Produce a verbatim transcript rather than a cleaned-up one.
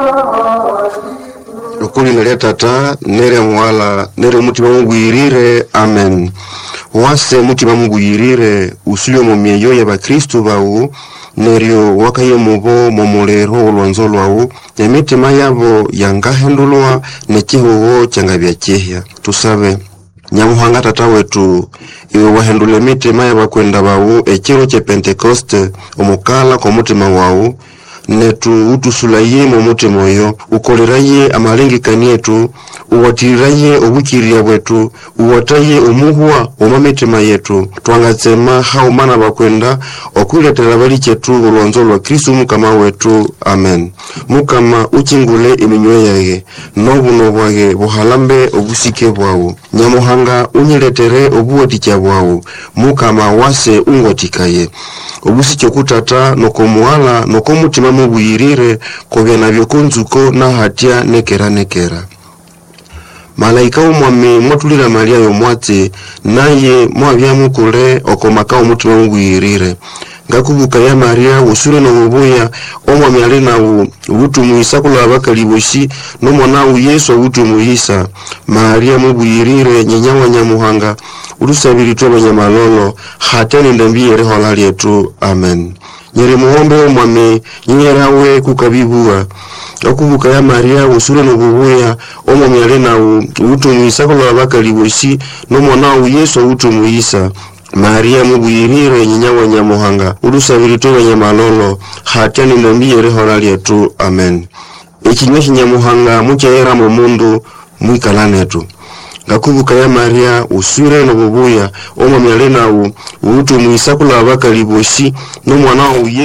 Lukuli nalia tata, nere mwala, nere mutima mungu irire, amen. Wase mutima mungu irire, usilio mumieyo ya ba Kristu bau, nerio wakaye mubo momolero ulwanzolo wau, ya mitima yabo yangahendulwa nechihuo changabia chehya. Tusabe, Nyamuhanga tata wetu, iwe wahendule mitima yaba kwenda bau, echiro che Pentekoste, omukala kwa mutima wau, netu utusulaye mu mutima oyo, ukoleraye amalengekani yetu, uwatiriraye obukiria bwetu, uwataye umuhwa omamitima yetu, twangatsema haumana bakwenda okuletera bali chetu ulwanzo lwa Kristu mukama wetu, amen. Mukama uchingule iminywe yage, nobuno bwage buhalambe obusike bwawo. Nyamuhanga unyiletere obuwaticha bwawo, mukama wase ungotikaye. Obusike kutata nokomuala nokomutima mubuyirire kobya nabyo kunzuko na hatia nekera nekera. Malaika umwami mwatulira Maria yomwatse naye mwabya mukule okomaka omutima mubuyirire. Ngakubuka ya Maria usure no bubuya omwami ali nawo ubutumuisa kula bakaliboshi no mwana wa Yesu ubutumuisa. Maria mubuyirire nyenyawa Nyamuhanga urusabiri tw'abanyamalolo hatani ndambiye rehola lyetu, amen. Nyere muombe omwami nyerawe kukabibua. Okubuka ya Maria usure no bubuya omwami ali nawo ubutumuisa kula bakaliboshi no mwana wa Yesu ubutumuisa. Maria mubuyirire nyenyawa Nyamuhanga urusabiri tw'abanyamalolo hatani ndambiye rehola lyetu, amen. Ekinywa Nyamuhanga mukyera mu mundu mwikalanetu. Ngakubuka ya Maria usure no bubuya omwami ali nawo ubutumuisa kula bakaliboshi no mwana wa